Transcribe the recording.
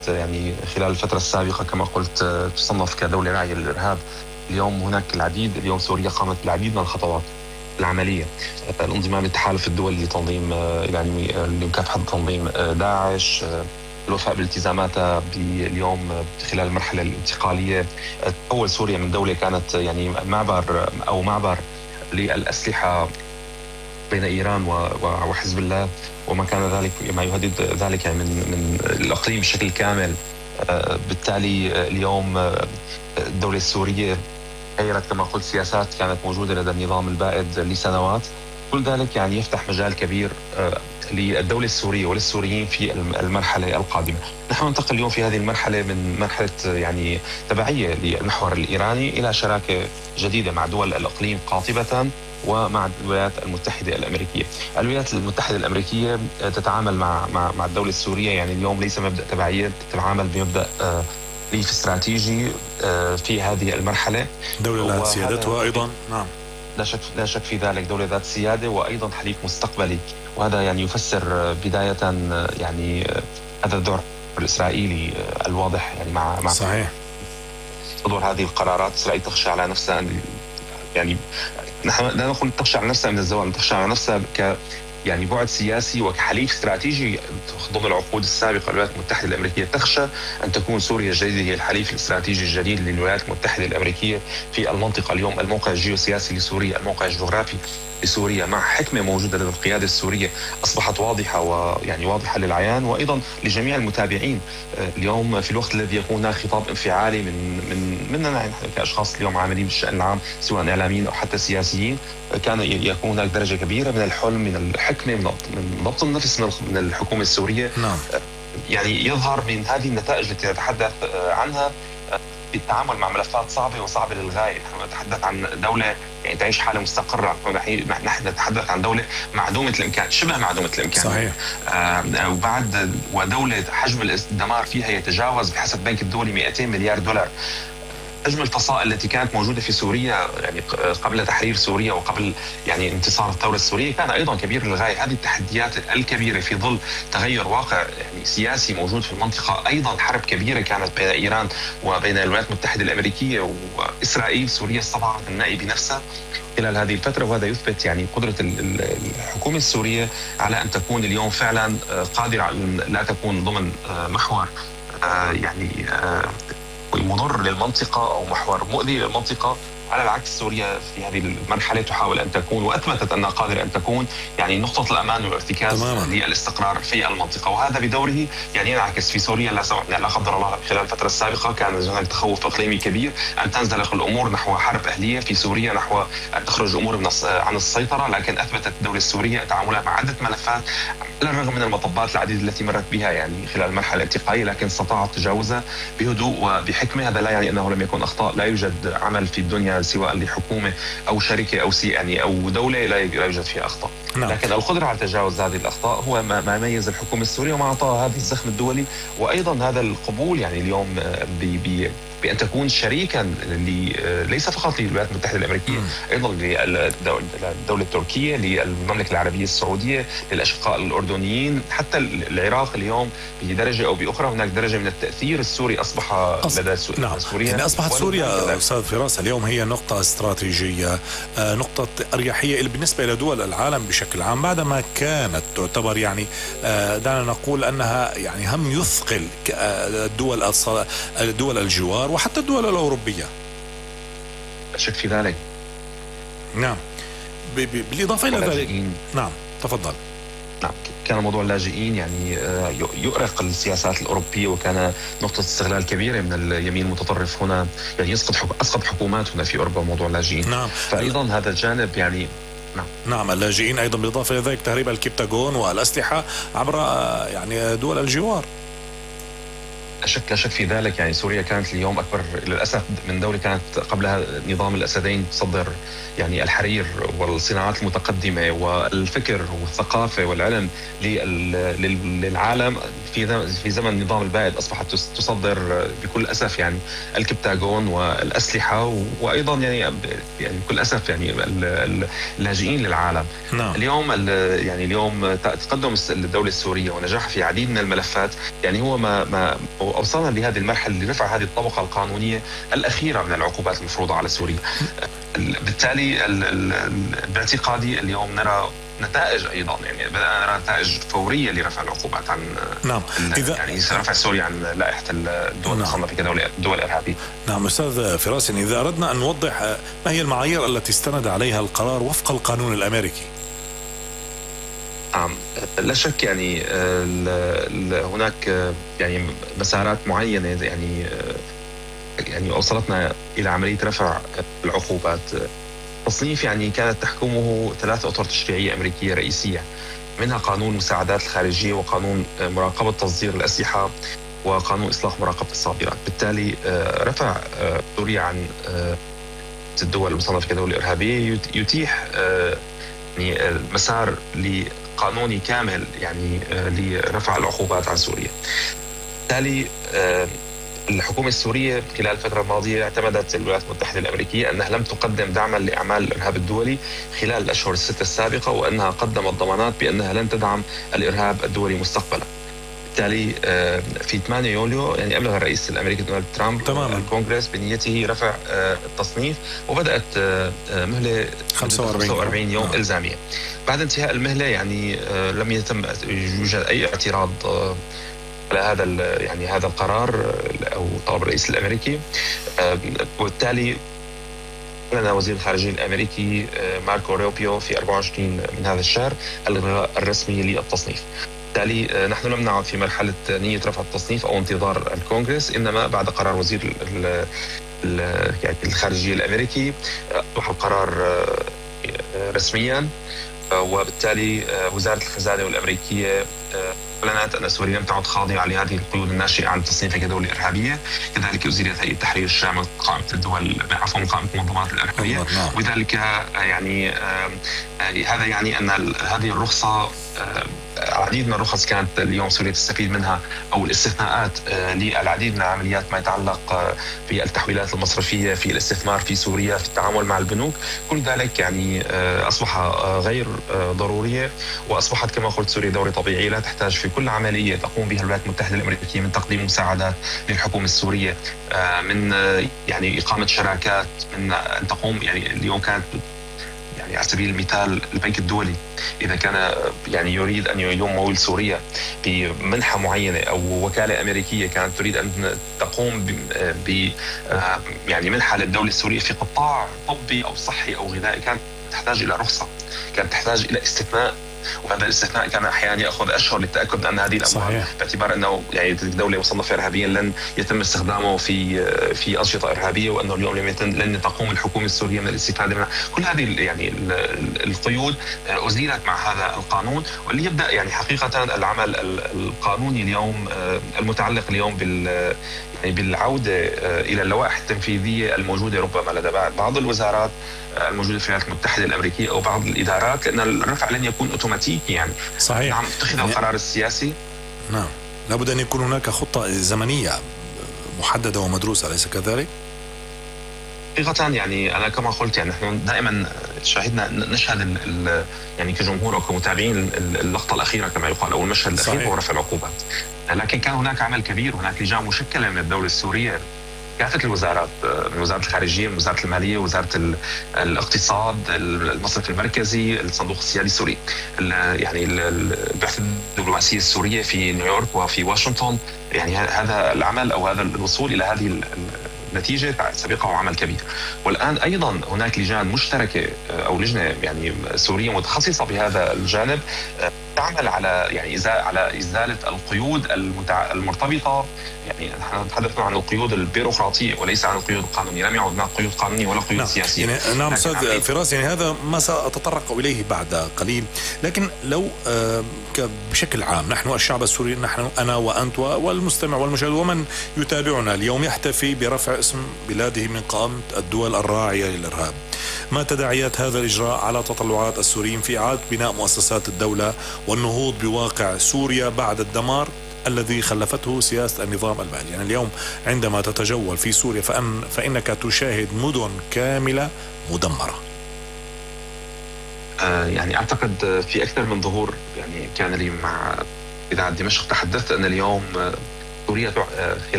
يعني خلال الفترة السابقة كما قلت تصنف كدولة راعية للإرهاب. اليوم هناك اليوم سوريا قامت بالعديد من الخطوات العملية. الانضمام للتحالف الدولي لتنظيم يعني لمكافحة تنظيم داعش، الوفاء بالتزاماتها اليوم خلال المرحلة الانتقالية. تحول سوريا من دولة كانت يعني معبر للأسلحة بين إيران وحزب الله وما كان ذلك، ما يهدد ذلك يعني من الإقليم بشكل كامل. بالتالي اليوم الدولة السورية غيرت كما قلت سياسات كانت موجودة لدى النظام البائد لسنوات. كل ذلك يعني يفتح مجال كبير للدولة السورية وللسوريين في المرحلة القادمة. نحن ننتقل اليوم في هذه المرحلة من مرحلة يعني تبعية للمحور الإيراني إلى شراكة جديدة مع دول الإقليم قاطبة ومع الولايات المتحدة الأمريكية. الولايات المتحدة الأمريكية تتعامل مع الدولة السورية يعني اليوم ليس مبدأ تبعية، تتعامل بمبدأ حليف استراتيجي في هذه المرحلة. دولة لها سيادتها أيضا. نعم، لا شك في ذلك، دولة ذات سيادة وأيضا حليف مستقبلي. وهذا يعني يفسر بداية يعني هذا الدور الإسرائيلي الواضح يعني مع صحيح صدور هذه القرارات. إسرائيل تخشى على نفسها، يعني نحن لا نقول تخشى على نفسها من الزوال، تخشى على نفسها يعني بعد سياسي وكحليف استراتيجي ضمن العقود السابقة. الولايات المتحدة الأمريكية تخشى أن تكون سوريا الجديدة هي الحليف الاستراتيجي الجديد للولايات المتحدة الأمريكية في المنطقة. اليوم الموقع الجيوسياسي لسوريا، الموقع الجغرافي لسوريا مع حكمة موجودة لدى القيادة السورية أصبحت واضحة ويعني واضحة للعيان وأيضا لجميع المتابعين. اليوم في الوقت الذي يكون هناك خطاب انفعالي مننا كأشخاص اليوم عاملين بالشأن العام سواء إعلاميين أو حتى سياسيين، كان يكون هناك درجة كبيرة من الحلم، من الحكمة، من ضبط النفس من الحكومة السورية. نعم. يعني يظهر من هذه النتائج التي نتحدث عنها بالتعامل مع ملفات صعبة وصعبة للغاية. نحن نتحدث عن دولة يعني تعيش حالة مستقرة، نحن نتحدث عن دولة معدومة الإمكان، شبه معدومة الإمكان. صحيح. ودولة حجم الدمار فيها يتجاوز بحسب البنك الدولي 200 مليار دولار. حجم الفصائل التي كانت موجودة في سوريا يعني قبل تحرير سوريا وقبل يعني انتصار الثورة السورية كان أيضا كبير للغاية. هذه التحديات الكبيرة في ظل تغير واقع يعني سياسي موجود في المنطقة، أيضا حرب كبيرة كانت بين إيران وبين الولايات المتحدة الأمريكية وإسرائيل. سوريا استطاعت النائي بنفسها خلال هذه الفترة، وهذا يثبت يعني قدرة الحكومة السورية على أن تكون اليوم فعلا قادرة على لا تكون ضمن محور يعني مضر للمنطقة أو محور مؤذي للمنطقة. على العكس سوريا في هذه المرحلة تحاول أن تكون وأثبتت أنها قادرة أن تكون يعني نقطة الأمان والارتكاز للاستقرار في المنطقة، وهذا بدوره يعني ينعكس في سوريا. لا قدر الله خلال الفترة السابقة كان هناك تخوف إقليمي كبير أن تنزلق الأمور نحو حرب أهلية في سوريا، نحو أن تخرج الأمور عن السيطرة. لكن أثبتت الدولة السورية تعاملها مع عدة ملفات على الرغم من المطبات العديدة التي مرت بها يعني خلال المرحلة الانتقالية، لكن استطاعت تجاوزها بهدوء وبحكمة. هذا لا يعني أنه لم يكن أخطاء، لا يوجد عمل في الدنيا سواء لحكومة أو شركة أو يعني أو دولة لا يوجد فيها أخطاء. نعم. لكن القدرة على تجاوز هذه الأخطاء هو ما يميز الحكومة السورية وما أعطاها هذا الزخم الدولي، وأيضا هذا القبول يعني اليوم بأن تكون شريكا ليس فقط للولايات المتحدة الأمريكية، أيضا للدولة التركية، للمملكة العربية السعودية، للأشقاء الأردنيين، حتى العراق. اليوم بدرجة أو بأخرى هناك درجة من التأثير السوري أصبح لدى سوريا. يعني أصبحت سوريا أستاذ فراس اليوم هي نقطة استراتيجية، نقطة أريحية بالنسبة إلى دول العالم بشكل عام، بعدما كانت تعتبر يعني دعنا نقول أنها يعني هم يثقل دول الجوار وحتى الدول الأوروبية. لا شك في ذلك. نعم. بالإضافة إلى ذلك نعم تفضل. نعم، كان موضوع اللاجئين يعني يؤرق السياسات الأوروبية، وكان نقطة استغلال كبيرة من اليمين المتطرف هنا، يعني أسقط حكومات هنا في أوروبا موضوع اللاجئين. نعم. فأيضا هذا الجانب يعني نعم اللاجئين أيضا بالإضافة إلى ذلك تهريب الكبتاغون والأسلحة عبر يعني دول الجوار. لا شك في ذلك. يعني سوريا كانت اليوم أكبر للأسف من دولة كانت قبلها نظام الأسدين تصدر يعني الحرير والصناعات المتقدمة والفكر والثقافة والعلم للعالم. في زمن النظام البائد أصبحت تصدر بكل أسف يعني الكبتاغون والأسلحة، وأيضا يعني بكل أسف يعني اللاجئين للعالم. نعم. اليوم تقدم الدولة السورية ونجاحها في عديد من الملفات يعني هو ما وأوصلنا لهذه المرحلة لرفع هذه الطبقة القانونية الأخيرة من العقوبات المفروضة على سوريا. بالتالي باعتقادي اليوم نرى نتائج ايضا، يعني بدانا نرى نتائج فوريه لرفع العقوبات عن نعم يعني رفع سوريا عن لائحه الدول المصنفه كدول ارهابيه. نعم استاذ فراس، يعني اذا اردنا ان نوضح ما هي المعايير التي استند عليها القرار وفق القانون الامريكي؟ نعم لا شك يعني هناك يعني مسارات معينه يعني اوصلتنا الى عمليه رفع العقوبات. تصنيف يعني كانت تحكمه 3 أطر تشريعية أمريكية رئيسية، منها قانون المساعدات الخارجية وقانون مراقبة تصدير الأسلحة وقانون إصلاح مراقبة الصادرات. بالتالي رفع سوريا عن الدول المصنفة كدولة إرهابية يتيح يعني مسار قانوني كامل يعني لرفع العقوبات عن سوريا. بالتالي الحكومة السورية خلال الفترة الماضية اعتمدت الولايات المتحدة الأمريكية أنها لم تقدم دعما لأعمال الإرهاب الدولي خلال الأشهر ال6 السابقة، وأنها قدمت ضمانات بأنها لن تدعم الإرهاب الدولي مستقبلا. بالتالي في 8 يوليو يعني أبلغ الرئيس الأمريكي دونالد ترامب الكونغرس بنيته رفع التصنيف، وبدأت مهلة 45 يوم إلزامية. بعد انتهاء المهلة يعني لم يتم يوجد أي اعتراض على هذا القرار او طلب الرئيس الامريكي. وبالتالي اعلن وزير الخارجيه الامريكي ماركو روبيو في 24 من هذا الشهر الغاء الرسمي للتصنيف. بالتالي نحن لم نعد في مرحله نيه رفع التصنيف او انتظار الكونغرس، انما بعد قرار وزير الخارجيه الامريكي اصبح القرار رسميا. وبالتالي وزاره الخزانه الامريكيه اعلنت ان سوريا لم تعد خاضعه لهذه القيود الناشئه عن تصنيفها كدوله ارهابيه. كذلك ازيلت هيئه التحرير الشامل قائمه الدول من قائمه المنظمات الارهابيه. وذلك يعني هذا يعني ان هذه الرخصه العديد من الرخص كانت اليوم سوريا تستفيد منها، او الاستثناءات للعديد من العمليات ما يتعلق بالتحويلات المصرفيه، في الاستثمار في سوريا، في التعامل مع البنوك، كل ذلك يعني اصبح غير ضروريه، واصبحت كما قلت سوريا دوله طبيعيه لا تحتاج في كل عمليه تقوم بها الولايات المتحده الامريكيه من تقديم مساعدات للحكومه السوريه، من يعني اقامه شراكات، من ان تقوم يعني اليوم كانت يعني على سبيل المثال البنك الدولي إذا كان يعني يريد أن يمول سوريا بمنحة معينة، أو وكالة أمريكية كانت تريد أن تقوم ب يعني منحة للدولة السورية في قطاع طبي أو صحي أو غذائي، كانت تحتاج إلى رخصة، كانت تحتاج إلى استثناء، وهذا الاستثناء كان احيانا ياخذ اشهر للتاكد من ان هذه الاموال باعتبار انه يعني دوله مصنفه ارهابيا لن يتم استخدامه في انشطه ارهابيه، وانه اليوم لن تقوم الحكومه السوريه من الاستفاده منها. كل هذه يعني القيود ازيلت مع هذا القانون، واللي يبدا يعني حقيقه العمل القانوني اليوم المتعلق اليوم بالعوده الى اللوائح التنفيذيه الموجوده ربما لدى بعض الوزارات الموجوده في الولايات المتحده الامريكيه او بعض الادارات، لان الرفع لن يكون اوتوماتيكي يعني. صحيح. نعم اتخذ القرار السياسي. نعم لابد ان يكون هناك خطه زمنيه محدده ومدروسه، اليس كذلك؟ حقيقة يعني أنا كما قلت يعني نحن دائما نشهد يعني كجمهور أو كمتابعين اللقطة الأخيرة كما يقال، أو المشهد الأخير هو رفع العقوبات، لكن كان هناك عمل كبير، هناك لجان مشكلة من الدولة السورية، كافة الوزارات، من وزارة الخارجية، من وزارة المالية، وزارة الاقتصاد، المصرف المركزي، الصندوق السيادي السوري، يعني البعثة الدبلوماسية السورية في نيويورك وفي واشنطن. يعني هذا العمل أو هذا الوصول إلى هذه نتيجة سبقه عمل كبير. والآن أيضا هناك لجان مشتركة أو لجنة يعني سورية متخصصة بهذا الجانب تعمل على يعني على إزالة القيود المرتبطة، يعني نحن نتحدث عن القيود البيروقراطية وليس عن القيود القانونية. لم يعد هناك قيود قانونية ولا قيود سياسية. يعني نعم أستاذ فراس، يعني هذا ما سأتطرق إليه بعد قليل، لكن لو بشكل عام نحن الشعب السوري، نحن أنا وأنت والمستمع والمشاهد ومن يتابعنا اليوم يحتفي برفع اسم بلاده من قائمة الدول الراعية للإرهاب، ما تداعيات هذا الإجراء على تطلعات السوريين في إعادة بناء مؤسسات الدولة والنهوض بواقع سوريا بعد الدمار الذي خلفته سياسة النظام المالي؟ يعني اليوم عندما تتجول في سوريا فإنك تشاهد مدن كاملة مدمرة. يعني أعتقد في أكثر من ظهور يعني كان لي مع إذاعة دمشق تحدثت أن اليوم سوريا خلال